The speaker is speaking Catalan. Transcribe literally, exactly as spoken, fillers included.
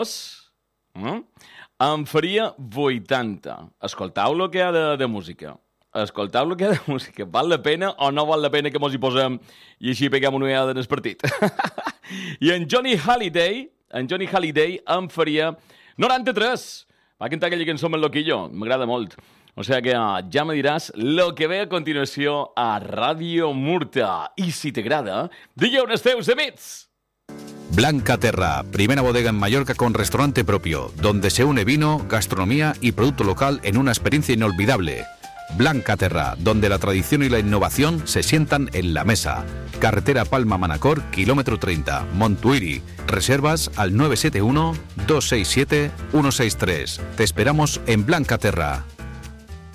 Mm? Em faria vuitanta. Escoltau el que hi ha de, de música. Escoltau el que hi ha de música. Val la pena o no val la pena que mos hi posem i així peguem una ullada en el partit? I en Johnny Hallyday, en Johnny Hallyday em faria noranta-tres. Va cantar aquella cançó amb el Loquillo. M'agrada molt. O sigui que uh, ja me diràs lo que ve a continuació a Ràdio Murta. I si t'agrada, digue on esteu, amics! Blanca Terra, primera bodega en Mallorca con restaurante propio, donde se une vino, gastronomía y producto local en una experiencia inolvidable. Blanca Terra, donde la tradición y la innovación se sientan en la mesa. Carretera Palma-Manacor, kilómetro treinta, Montuïri. Reservas al nueve siete uno, dos seis siete, uno seis tres. Te esperamos en Blanca Terra.